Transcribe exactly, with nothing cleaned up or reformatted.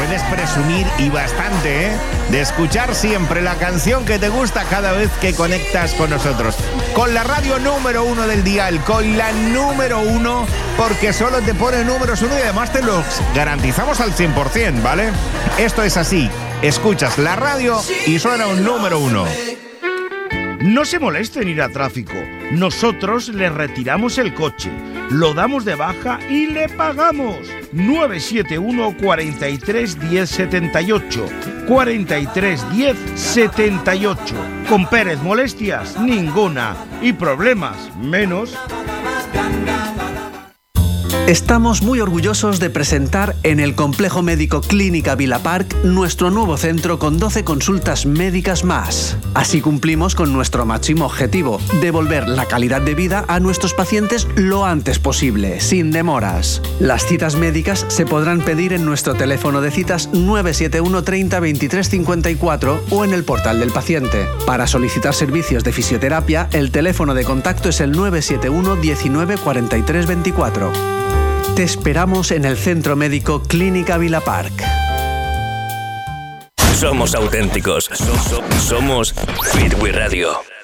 puedes presumir y bastante, ¿eh? De escuchar siempre la canción que te gusta cada vez que conectas con nosotros. Con la radio número uno del dial, con la número uno, porque solo te pone números uno y además te los garantizamos al cien por ciento, ¿vale? Esto es así. Escuchas la radio y suena un número uno. No se molesten en ir a tráfico. Nosotros le retiramos el coche, lo damos de baja y le pagamos. nueve siete uno, cuatro tres, uno cero siete ocho. cuatro tres, uno cero siete ocho. Con Pérez, molestias ninguna. Y problemas menos. Estamos muy orgullosos de presentar en el Complejo Médico Clínica Villa Park nuestro nuevo centro con doce consultas médicas más. Así cumplimos con nuestro máximo objetivo, devolver la calidad de vida a nuestros pacientes lo antes posible, sin demoras. Las citas médicas se podrán pedir en nuestro teléfono de citas nueve siete uno, treinta, veintitrés, cincuenta y cuatro o en el portal del paciente. Para solicitar servicios de fisioterapia, el teléfono de contacto es el nueve siete uno, diecinueve, cuarenta y tres, veinticuatro. Te esperamos en el Centro Médico Clínica Villa Park. Somos auténticos. Somos Fit We Radio.